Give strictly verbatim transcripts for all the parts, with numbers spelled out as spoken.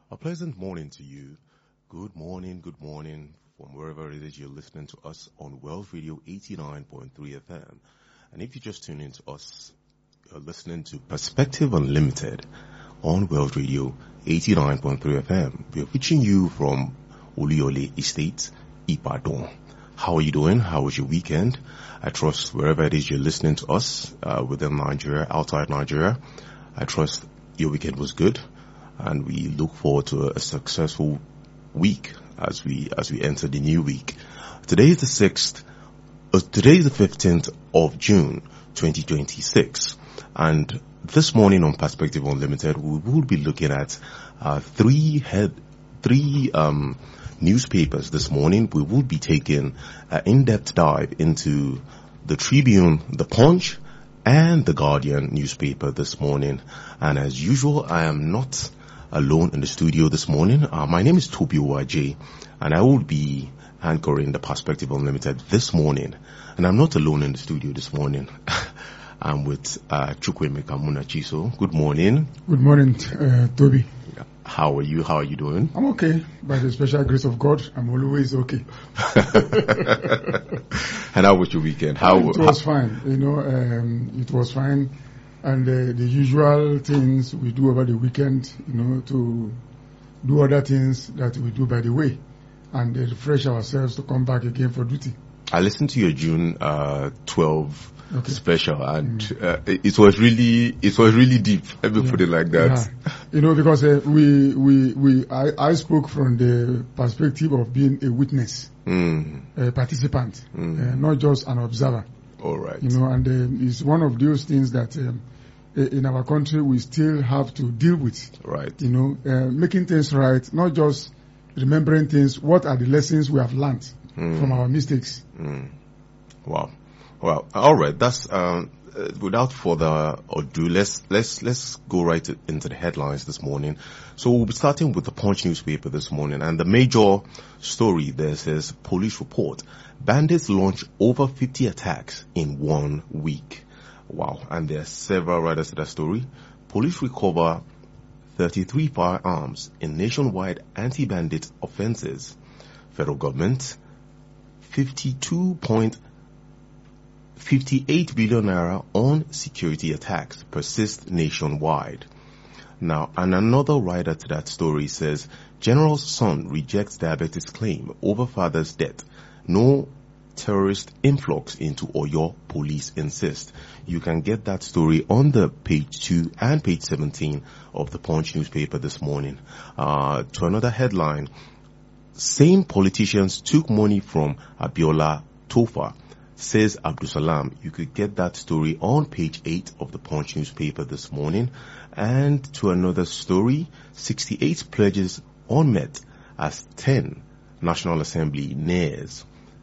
A pleasant morning to you. Good morning, good morning from wherever it is you're listening to us on Wells Radio eighty-nine point three F M. And if you just tune in to us, you're listening to Perspective Unlimited on Wells Radio eighty-nine point three F M. We're reaching you from Oluyole Estate, Ibadan. How are you doing? How was your weekend? I trust wherever it is you're listening to us, uh, within Nigeria, outside Nigeria, I trust your weekend was good. And we look forward to a successful week as we as we enter the new week. Today is the sixth. Uh, today is the fifteenth of June, twenty twenty-six, and this morning on Perspective Unlimited, we will be looking at uh, three head three um, newspapers this morning. We will be taking an in-depth dive into the Tribune, the Punch, and the Guardian newspaper this morning. And as usual, I am not alone in the studio this morning. Uh, my name is Toby Owaje, and I will be anchoring the Perspective Unlimited this morning. And I'm not alone in the studio this morning. I'm with uh, Chukwemeka Munachiso. Good morning. Good morning, uh, Toby. How are you? How are you doing? I'm okay. By the special grace of God, I'm always okay. And how was your weekend? How It was how, fine. You know, um, it was fine. And uh, the usual things we do over the weekend, you know, to do other things that we do by the way, and uh, refresh ourselves to come back again for duty. I listened to your June uh, twelfth okay. special, and mm. uh, it was really, it was really deep. Let me yeah. put it like that. Yeah. You know, because uh, we, we, we, I, I spoke from the perspective of being a witness, mm. a participant, mm. uh, not just an observer. All right. You know, and uh, it's one of those things that um, in our country we still have to deal with. Right. You know, uh, making things right, not just remembering things. What are the lessons we have learned mm. from our mistakes? Mm. Wow. Well, all right. That's um, uh, without further ado, let's let's let's go right to, into the headlines this morning. So we'll be starting with the Punch newspaper this morning, and the major story there says police report: bandits launch over fifty attacks in one week. Wow! And there are several writers to that story. Police recover thirty-three firearms in nationwide anti-bandit offences. Federal government fifty-two point five eight billion naira on security attacks persist nationwide. Now, and another writer to that story says, General's son rejects diabetes claim over father's death. No terrorist influx into Oyo, police insist. You can get that story on the page two and page seventeen of the Punch newspaper this morning. Uh, to another headline, same politicians took money from Abiola Tofa, says Abdusalam. You could get that story on page eight of the Punch newspaper this morning. And to another story, sixty-eight pledges unmet as ten National Assembly nears.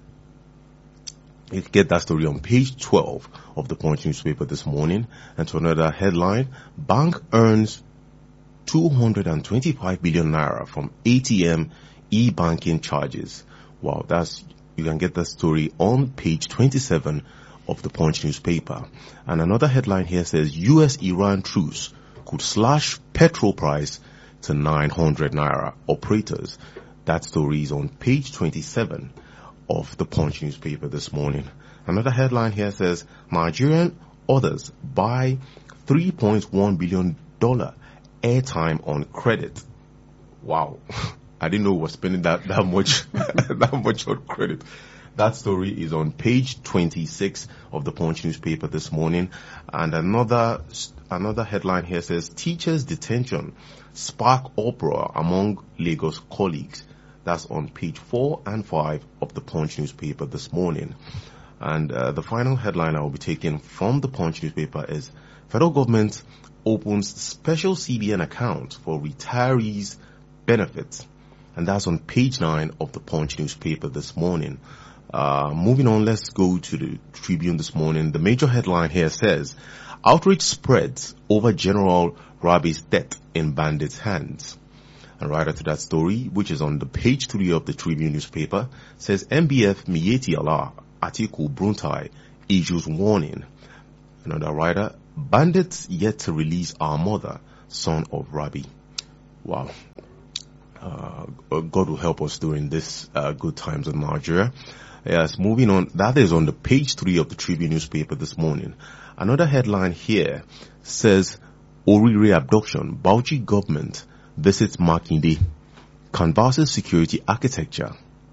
You can get that story on page twelve of the Punch newspaper this morning. And to another headline, bank earns two hundred twenty-five billion naira from A T M e-banking charges. Wow, that's you can get that story on page twenty-seven of the Punch newspaper. And another headline here says U S Iran truce could slash petrol price to nine hundred naira. Operators. That story is on page twenty-seven of the Punch newspaper this morning. Another headline here says Nigerian others buy three point one billion dollars airtime on credit. Wow. I didn't know we were spending that, that much, that much on credit. That story is on page twenty-six of the Punch newspaper this morning. And another, another headline here says teachers' detention spark uproar among Lagos colleagues. That's on page four and five of the Punch newspaper this morning. And uh, the final headline I will be taking from the Punch newspaper is federal government opens special C B N account for retirees' benefits. And that's on page nine of the Punch newspaper this morning. Uh, moving on, let's go to the Tribune this morning. The major headline here says, outrage spreads over General Rabi's death in bandits' hands. And writer to that story, which is on the page three of the Tribune newspaper, says M B F Miyetti Allah Atiku Bruntai issues warning. Another writer, bandits yet to release our mother, son of Rabi. Wow. Uh, God will help us during this uh, good times in Nigeria. Yes, moving on. That is on the page three of the Tribune newspaper this morning. Another headline here says, Orire abduction. Bauchi government visits Makinde. Canvasses security architecture.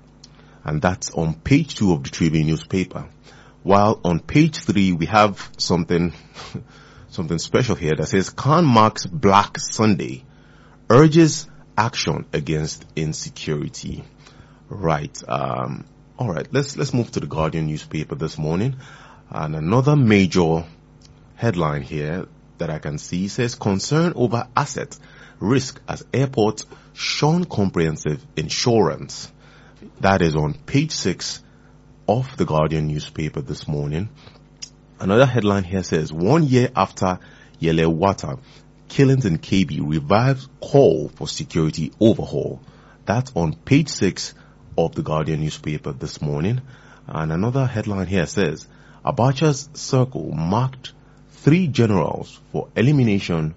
And that's on page two of the Tribune newspaper. While on page three, we have something, something special here that says, Khan marks Black Sunday, urges action against insecurity. Right. Um, all right. Let's, let's move to the Guardian newspaper this morning. And another major headline here that I can see says, concern over asset risk as airport shun comprehensive insurance. That is on page six of the Guardian newspaper this morning. Another headline here says, one year after Yelewata, killings in K B revives call for security overhaul. That's on page six of the Guardian newspaper this morning. And another headline here says, Abacha's circle marked three generals for elimination,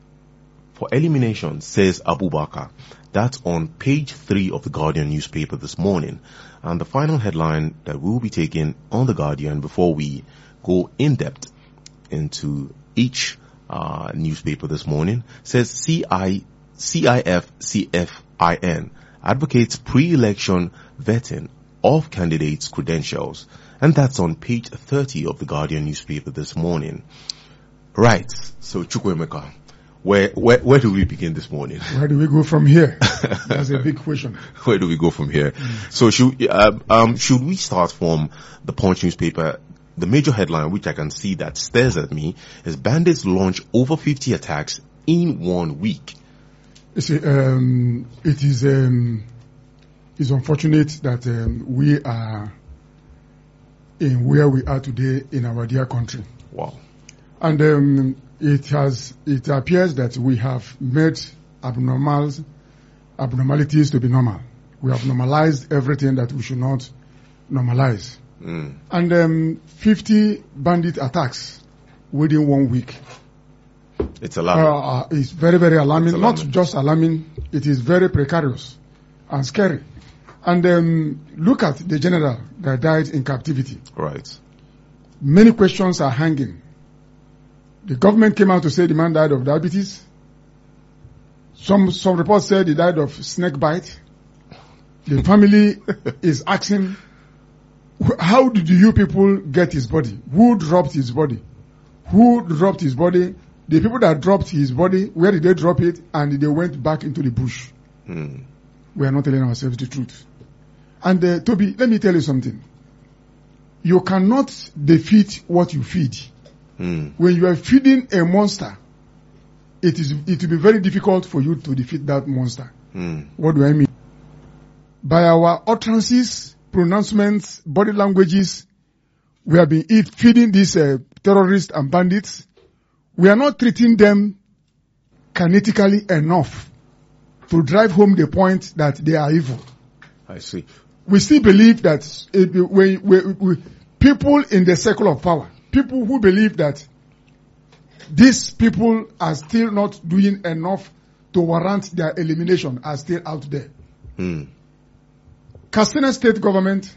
for elimination, says Abubakar. That's on page three of the Guardian newspaper this morning. And the final headline that we'll be taking on the Guardian before we go in depth into each uh, newspaper this morning says C I, C I F C F I N advocates pre-election vetting of candidates' credentials. And that's on page thirty of the Guardian newspaper this morning. Right. So Chukwuemeka, where, where, where do we begin this morning? Where do we go from here? That's a big question. Where do we go from here? Mm. So should, uh, um, should we start from the Punch newspaper? The major headline, which I can see that stares at me, is bandits launch over fifty attacks in one week. You see, um, it is, um, it's unfortunate that, um, we are in where we are today in our dear country. Wow. And, um, it has, it appears that we have made abnormals, abnormalities to be normal. We have normalized everything that we should not normalize. Mm. And um, fifty bandit attacks within one week. It's alarming. Uh, uh, it's very, very alarming. It's alarming. Not just alarming, it is very precarious and scary. And um, look at the general that died in captivity. Right. Many questions are hanging. The government came out to say the man died of diabetes. Some some reports said he died of snake bite. The family is asking, how did you people get his body? Who dropped his body? Who dropped his body? The people that dropped his body, where did they drop it? And they went back into the bush. Hmm. We are not telling ourselves the truth. And uh, Toby, let me tell you something. You cannot defeat what you feed. Hmm. When you are feeding a monster, it is it will be very difficult for you to defeat that monster. Hmm. What do I mean? By our utterances, pronouncements, body languages, we have been eat, feeding these uh, terrorists and bandits. We are not treating them kinetically enough to drive home the point that they are evil. I see. We still believe that uh, we, we, we, people in the circle of power, people who believe that these people are still not doing enough to warrant their elimination are still out there. Hmm. Katsina state government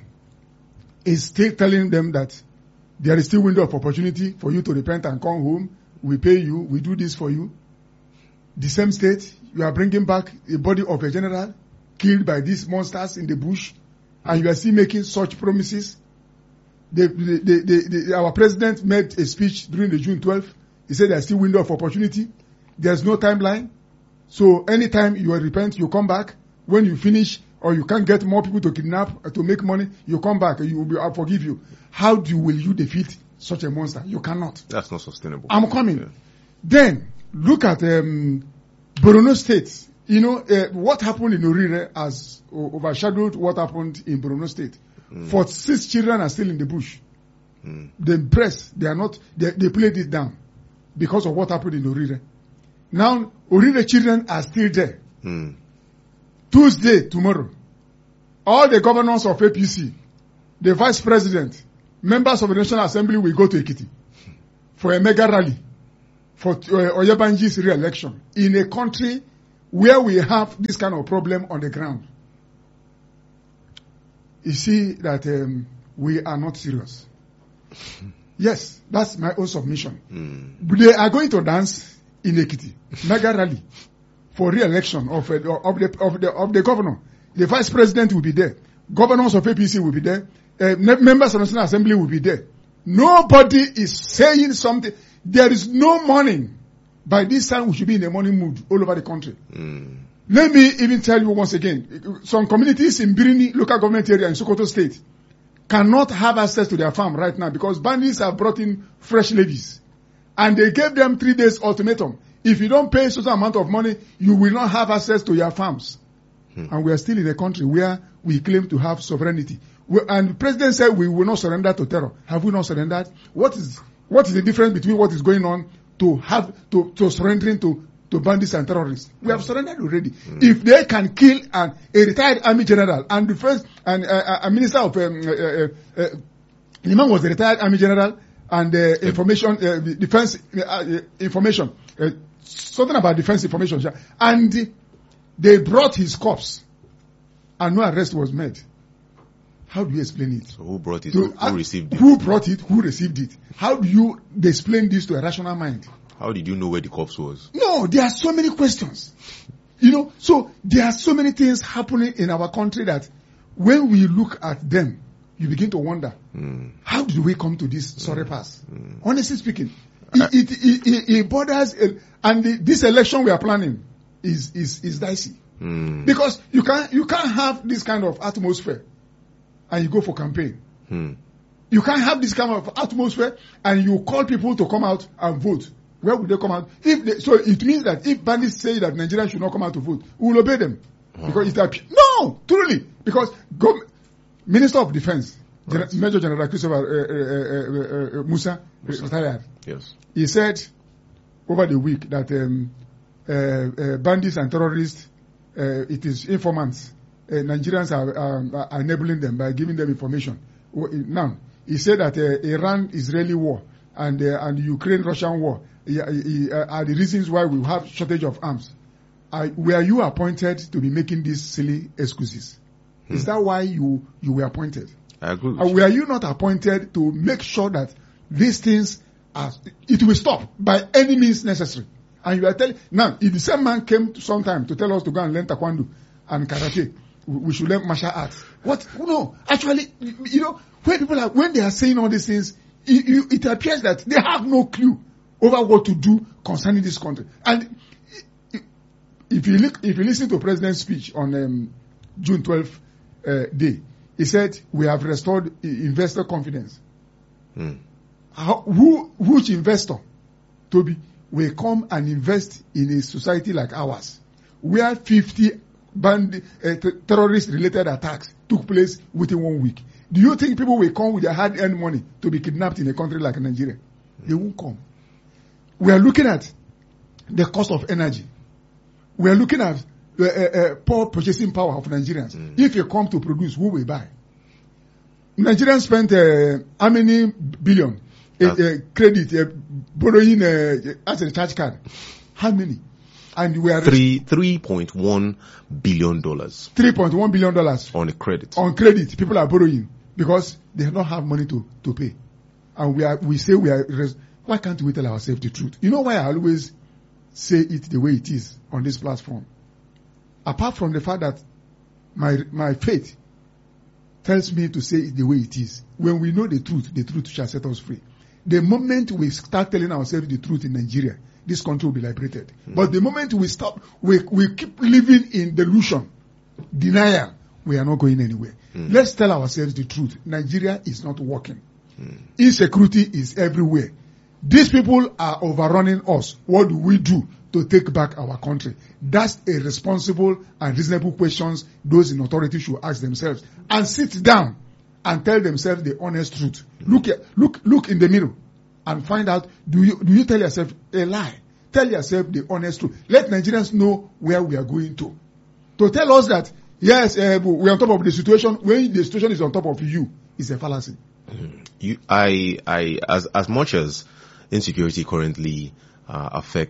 is still telling them that there is still window of opportunity for you to repent and come home. We pay you. We do this for you. The same state, you are bringing back a body of a general killed by these monsters in the bush, and you are still making such promises. The, the, the, the, the, our president made a speech during the June twelfth. He said there's still window of opportunity. There's no timeline. So anytime you repent, you come back. When you finish, or you can't get more people to kidnap, uh, to make money, you come back, you will be, I'll forgive you. How do will you defeat such a monster? You cannot. That's not sustainable. I'm coming. Yeah. Then, look at um, Borno State. You know, uh, what happened in Orire has uh, overshadowed what happened in Borno State. Mm. forty-six children are still in the bush. Mm. The press, they are not, they, they played it down because of what happened in Orire. Now, Orire children are still there. Mm. Tuesday, tomorrow, all the governors of A P C, the vice president, members of the National Assembly will go to Ekiti for a mega rally for uh, Oyebanji's re-election in a country where we have this kind of problem on the ground, you see that um, we are not serious. Yes, that's my own submission. Mm. They are going to dance in Ekiti, mega rally for re-election of, uh, of, the, of, the, of the governor. The vice president will be there. Governors of A P C will be there. Uh, members of the National Assembly will be there. Nobody is saying something. There is no morning. By this time, we should be in a morning mood all over the country. Mm. Let me even tell you once again, some communities in Birini local government area in Sokoto State cannot have access to their farm right now because bandits have brought in fresh levies. And they gave them three days ultimatum. If you don't pay a certain amount of money, you will not have access to your farms. Hmm. And we are still in a country where we claim to have sovereignty. We, and the president said we will not surrender to terror. Have we not surrendered? What is what is the difference between what is going on to have to, to surrendering to, to bandits and terrorists? We have surrendered already. Hmm. If they can kill an, a retired army general and the first and uh, a minister of um, uh, uh, uh, the man was a retired army general and uh, information uh, defense uh, uh, information uh, something about defense information, and they brought his corpse and no arrest was made. How do you explain it? So who brought it? To, who, who received it? Who brought it? Who received it? How do you explain this to a rational mind? How did you know where the corpse was? No, there are so many questions. You know, so there are so many things happening in our country that when we look at them, you begin to wonder, mm. how did we come to this sorry mm. pass? Mm. Honestly speaking, it, it, it, it, it borders, and the, this election we are planning is is is dicey mm. because you can't you can't have this kind of atmosphere and you go for campaign. Mm. You can't have this kind of atmosphere and you call people to come out and vote. Where would they come out? If they, so it means that if bandits say that Nigerians should not come out to vote, we will obey them oh. because it's a, no truly because go, Minister of Defense. Right. Gen- Major General Christopher uh, uh, uh, uh, Musa, Musa retired. Yes. He said over the week that um, uh, uh, bandits and terrorists, uh, it is informants. Uh, Nigerians are, um, are enabling them by giving them information. Now, he said that uh, Iran-Israeli war and uh, and Ukraine-Russian war uh, uh, are the reasons why we have shortage of arms. I, were you appointed to be making these silly excuses? Hmm. Is that why you, you were appointed? I agree with uh, you. Were you not appointed to make sure that these things are, it will stop by any means necessary? And you are telling, now, if the same man came to sometime to tell us to go and learn taekwondo and karate, we should learn martial arts. What? No, actually, you know, when people are, when they are saying all these things, it, it appears that they have no clue over what to do concerning this country. And if you look, if you listen to President's speech on um, June twelfth uh, day, he said we have restored investor confidence. Hmm. How, who, which investor, Toby, will come and invest in a society like ours, where fifty band uh, t- terrorist-related attacks took place within one week? Do you think people will come with their hard-earned money to be kidnapped in a country like Nigeria? They won't come. We are looking at the cost of energy. We are looking at the uh, uh, poor purchasing power of Nigerians. Mm. If you come to produce, who will buy? Nigerians spent uh, how many billion uh, uh, credit uh, borrowing uh, as a charge card? How many? And we are three three point one billion dollars. Three point one billion dollars on a credit. On credit, people are borrowing because they don't have money to, to pay, and we are we say we are. Res- why can't we tell ourselves the truth? You know why I always say it the way it is on this platform? Apart from the fact that my my faith tells me to say it the way it is. When we know the truth, the truth shall set us free. The moment we start telling ourselves the truth in Nigeria, this country will be liberated. Mm. But the moment we stop, we we keep living in delusion, denial, we are not going anywhere. Mm. Let's tell ourselves the truth. Nigeria is not working. Mm. Insecurity is everywhere. These people are overrunning us. What do we do to take back our country? That's a responsible and reasonable questions those in authority should ask themselves and sit down and tell themselves the honest truth. Mm. Look at, look, look in the mirror and find out, do you, do you tell yourself a lie? Tell yourself the honest truth. Let Nigerians know where we are going to. To tell us that, yes, uh, we are on top of the situation, when the situation is on top of you, is a fallacy. Mm. You, I, I, as, as much as insecurity currently uh, affects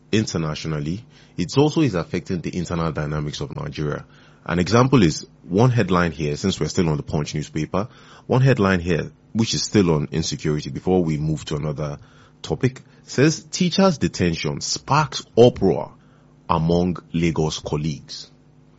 internationally, it also is affecting the internal dynamics of Nigeria. An example is one headline here, since we're still on the Punch newspaper, one headline here, which is still on insecurity before we move to another topic, says teachers' detention sparks uproar among Lagos colleagues.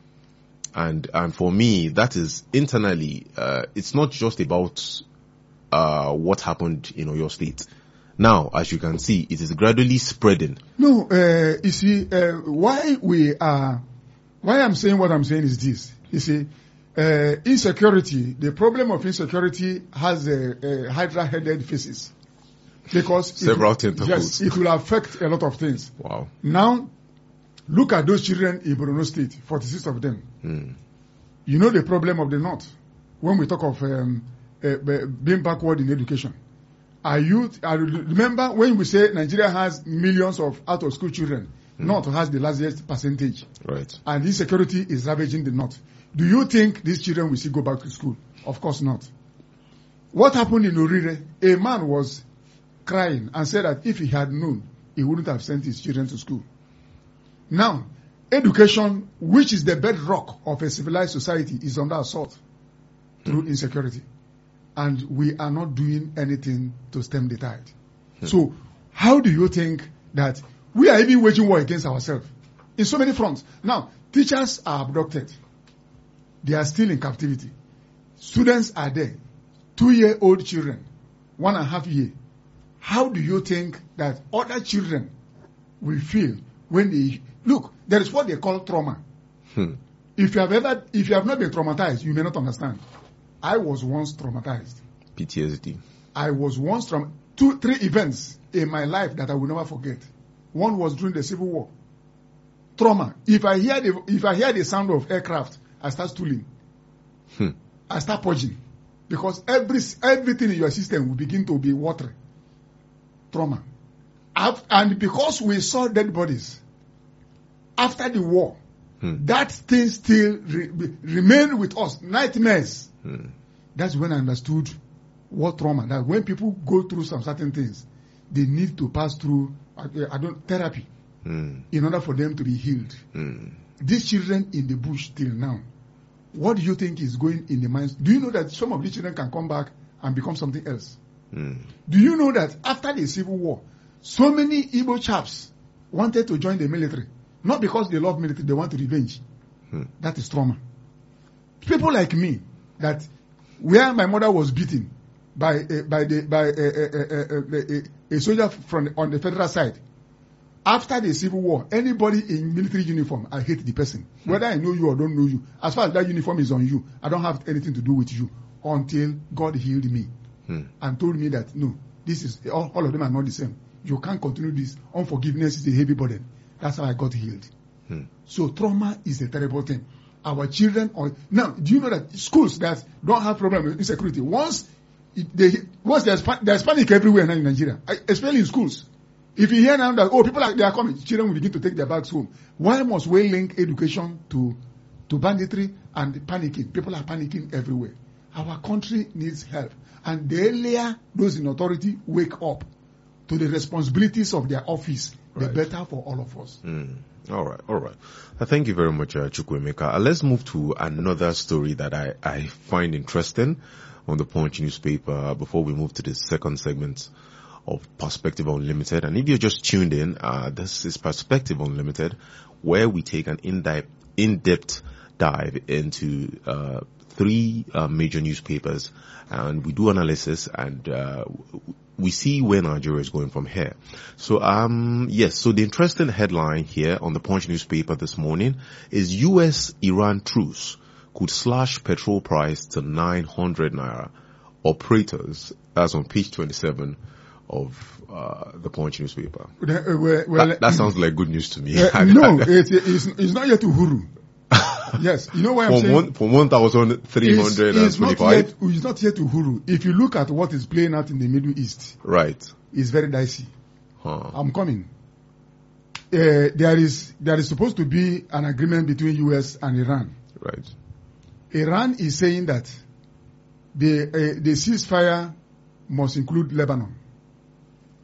And, and for me, that is internally, uh, it's not just about, uh, what happened in Oyo State. Now, as you can see, it is gradually spreading. No, uh, you see, uh, why we are, why I'm saying what I'm saying is this. You see, uh, insecurity, the problem of insecurity has a, a hydra-headed faces. Because several it, tentacles. Yes, it will affect a lot of things. Wow. Now, look at those children in Borno State, forty-six of them. Mm. You know the problem of the North. When we talk of um, uh, being backward in education. Are you, I remember when we say Nigeria has millions of out-of-school children, mm. North has the largest percentage. Right. And insecurity is ravaging the North. Do you think these children will still go back to school? Of course not. What happened in Orire? A man was crying and said that if he had known, he wouldn't have sent his children to school. Now, education, which is the bedrock of a civilized society, is under assault through mm. insecurity. And we are not doing anything to stem the tide. Mm. So, how do you think that we are even waging war against ourselves in so many fronts? Now, teachers are abducted. They are still in captivity. Students are there. Two-year-old children, one and a half year. How do you think that other children will feel when they look? There is what they call trauma. Hmm. If you have ever, if you have not been traumatized, you may not understand. I was once traumatized. P T S D. I was once from two, three events in my life that I will never forget. One was during the Civil War. Trauma. If I hear the, if I hear the sound of aircraft, I start stooling. Hmm. I start purging. Because every, everything in your system will begin to be watery. Trauma. And because we saw dead bodies after the war, hmm. that thing still re, remained with us. Nightmares. Hmm. That's when I understood what trauma. That when people go through some certain things, they need to pass through uh, I don't therapy hmm. in order for them to be healed. Hmm. These children in the bush till now, what do you think is going in the minds? Do you know that some of these children can come back and become something else? Mm. Do you know that after the Civil War, so many Igbo chaps wanted to join the military? Not because they love military, they want revenge. Mm. That is trauma. People like me, that where my mother was beaten by a, by the by a, a, a, a, a soldier from on the federal side. After the Civil War, anybody in military uniform, I hate the person. Mm. Whether I know you or don't know you, as far as that uniform is on you, I don't have anything to do with you until God healed me. Hmm. And told me that, no, this is, all, all of them are not the same. You can't continue this. Unforgiveness is a heavy burden. That's how I got healed. Hmm. So trauma is a terrible thing. Our children are, now, do you know that schools that don't have problem with insecurity, once it, they, once there's, there's panic everywhere now in Nigeria, especially in schools. If you hear now that, oh, people are, they are coming, children will begin to take their bags home. Why must we link education to, to banditry and panicking? People are panicking everywhere. Our country needs help. And the earlier those in authority wake up to the responsibilities of their office, right, the better for all of us. Mm. All right, all right. Uh, thank you very much, uh, Chukwuemeka. Uh, let's move to another story that I, I find interesting on the Punch newspaper uh, before we move to the second segment of Perspective Unlimited. And if you're just tuned in, uh, this is Perspective Unlimited, where we take an in-depth, in-depth dive into uh, three uh, major newspapers, and we do analysis, and uh, we see where Nigeria is going from here. So, um, yes, so the interesting headline here on the Punch newspaper this morning is U S Iran truce could slash petrol price to nine hundred naira. Operators, that's on page twenty-seven of uh, the Punch newspaper. Uh, well, well, that, that sounds like good news to me. Uh, no, it, it's, it's not yet Uhuru. Yes, you know why I'm from saying? One, from one thousand three hundred twenty-five? It's not yet Uhuru. If you look at what is playing out in the Middle East, right, it's very dicey. Huh. I'm coming. Uh, there is there is supposed to be an agreement between U S and Iran. Right. Iran is saying that the uh, the ceasefire must include Lebanon.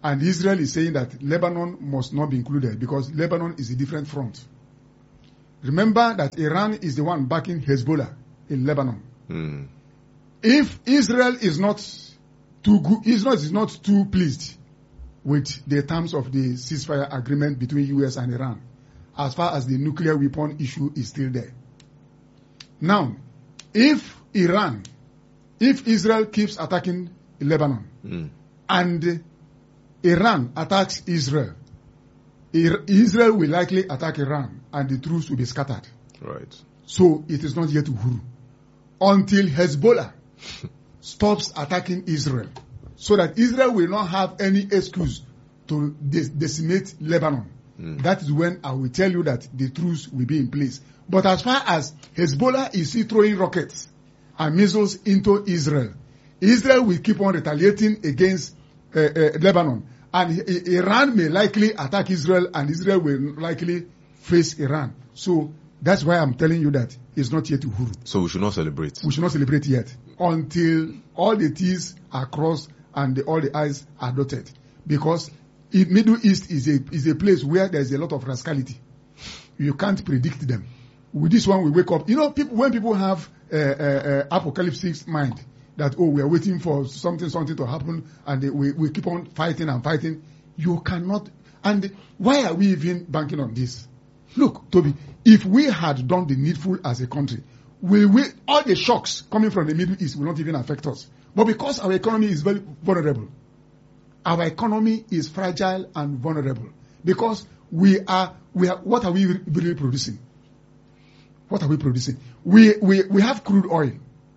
And Israel is saying that Lebanon must not be included because Lebanon is a different front. Remember that Iran is the one backing Hezbollah in Lebanon. Hmm. If Israel is not too good, Israel is not too pleased with the terms of the ceasefire agreement between U S and Iran, as far as the nuclear weapon issue is still there. Now, if Iran, if Israel keeps attacking Lebanon, Hmm. and Iran attacks Israel, Ir- Israel will likely attack Iran, and the troops will be scattered. Right. So it is not yet Uhuru until Hezbollah stops attacking Israel, so that Israel will not have any excuse to de- decimate Lebanon. Mm. That is when I will tell you that the truce will be in place. But as far as Hezbollah is still throwing rockets and missiles into Israel, Israel will keep on retaliating against uh, uh, Lebanon. And I- Iran may likely attack Israel, and Israel will likely face Iran. So that's why I'm telling you that it's not yet Uhuru. So we should not celebrate. We should not celebrate yet until all the T's are crossed and the, all the I's are dotted. Because the Middle East is a is a place where there's a lot of rascality. You can't predict them. With this one, we wake up. You know, people when people have uh, uh, uh, apocalyptic mind, that, oh, we are waiting for something, something to happen, and they, we, we keep on fighting and fighting. You cannot. And why are we even banking on this? Look, Toby, if we had done the needful as a country, will we, all the shocks coming from the Middle East will not even affect us. But because our economy is very vulnerable, our economy is fragile and vulnerable. Because we are, we are, what are we really producing? What are we producing? We, we, we have crude oil.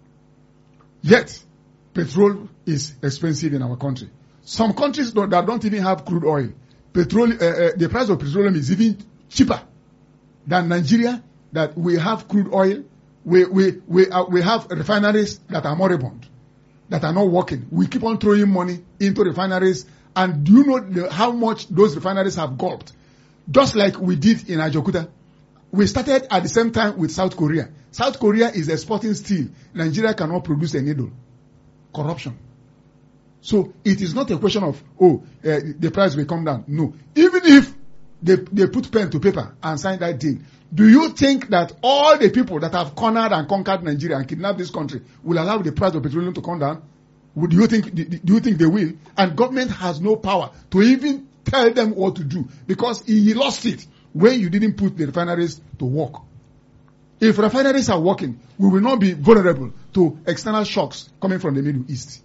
Yet, petrol is expensive in our country. Some countries that don't even have crude oil, petrol, uh, uh, the price of petroleum is even cheaper than Nigeria, that we have crude oil. We, we, we, uh, we have refineries that are moribund, that are not working. We keep on throwing money into refineries. And do you know the, how much those refineries have gulped? Just like we did in Ajaokuta. We started at the same time with South Korea. South Korea is exporting steel. Nigeria cannot produce a needle. Corruption. So it is not a question of, oh, uh, the price will come down. No. Even if they, they put pen to paper and sign that deal, do you think that all the people that have cornered and conquered Nigeria and kidnapped this country will allow the price of petroleum to come down? Would you think, do you think they will? And government has no power to even tell them what to do, because he lost it when you didn't put the refineries to work. If refineries are working, we will not be vulnerable to external shocks coming from the Middle East.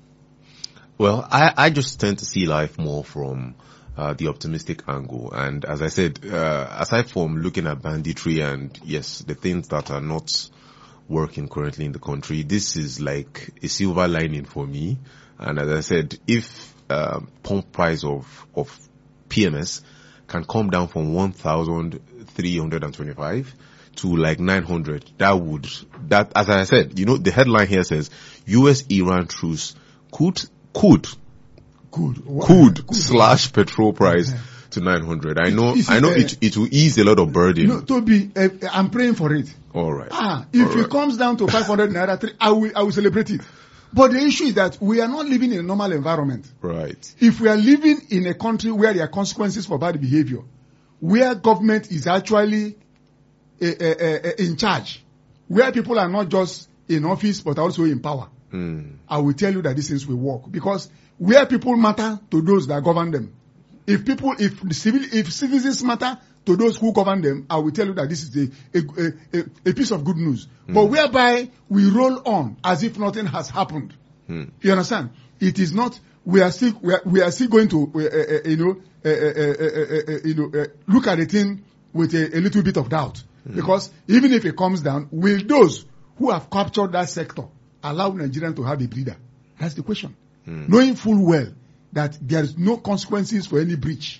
Well, I, I just tend to see life more from uh, the optimistic angle. And as I said, uh, aside from looking at banditry and, yes, the things that are not working currently in the country, this is like a silver lining for me. And as I said, if uh, pump price of, of P M S can come down from one thousand three hundred twenty-five to like nine hundred, that would, that, as I said, you know, the headline here says U S Iran truce could, could, Could, could, could slash petrol price yeah. to nine hundred. I know, I know uh, it, it will ease a lot of burden. No, Toby, uh, I'm praying for it. All right. Ah, if All it right. comes down to five hundred naira, I will, I will celebrate it. But the issue is that we are not living in a normal environment. Right. If we are living in a country where there are consequences for bad behavior, where government is actually uh, uh, uh, in charge, where people are not just in office but also in power, mm. I will tell you that these things will work. Because where people matter to those that govern them, if people, if the civil, if citizens matter to those who govern them, I will tell you that this is a a, a, a piece of good news. Mm. But whereby we roll on as if nothing has happened. Mm. You understand? It is not. We are still we are, we are still going to uh, uh, you know uh, uh, uh, uh, you know uh, look at the thing with a, a little bit of doubt. Mm. Because even if it comes down, will those who have captured that sector allow Nigerians to have a breather? That's the question. Mm. Knowing full well that there is no consequences for any breach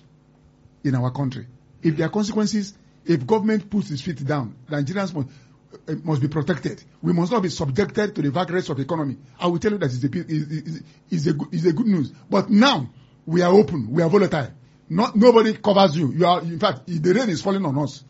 in our country. If there are consequences, if government puts its feet down, Nigerians must, uh, must be protected. We must not be subjected to the vagaries of the economy. I will tell you that it's a, it's, it's, a, it's a good news. But now, we are open, we are volatile. Not, nobody covers you. You are, in fact, the rain is falling on us.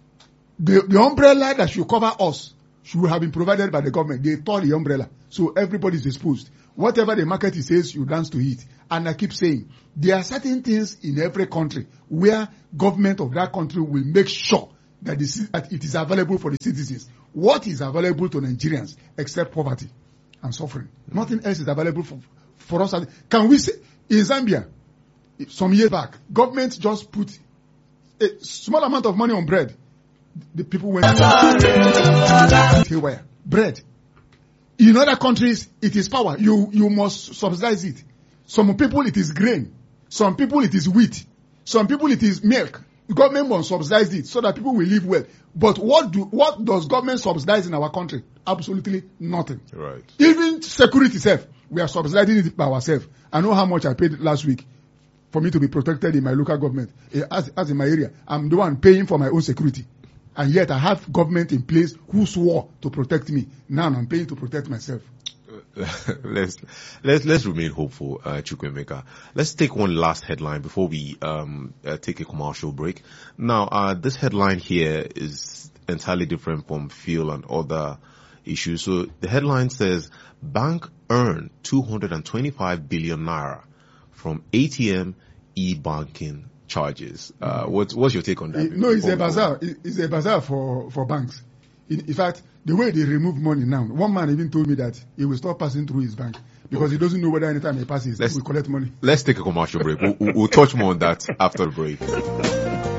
The, the umbrella that should cover us should have been provided by the government. They tore the umbrella. So everybody is exposed. Whatever the market says, you dance to it. And I keep saying, there are certain things in every country where government of that country will make sure that, the, that it is available for the citizens. What is available to Nigerians except poverty and suffering? Mm-hmm. Nothing else is available for, for us. Can we say, in Zambia, some years back, government just put a small amount of money on bread. The people went haywire. Bread. In other countries, it is power. You you must subsidize it. Some people, it is grain. Some people, it is wheat. Some people, it is milk. The government must subsidize it so that people will live well. But what do what does government subsidize in our country? Absolutely nothing. Right. Even security itself, we are subsidizing it by ourselves. I know how much I paid last week for me to be protected in my local government. As, as in my area, I'm the one paying for my own security. And yet I have government in place who swore to protect me. Now I'm paying to protect myself. let's let's let's remain hopeful, uh, Chukwuemeka. Let's take one last headline before we um uh, take a commercial break. Now, uh, this headline here is entirely different from fuel and other issues. So the headline says, "Bank earned two hundred twenty-five billion naira from A T M e-banking charges." Uh, what's what's your take on that? No, it's a bazaar. It's a bazaar for for banks. In, in fact, the way they remove money now, one man even told me that he will stop passing through his bank because he doesn't know whether anytime he passes, he will collect money. Let's take a commercial break. We'll, we'll touch more on that after the break.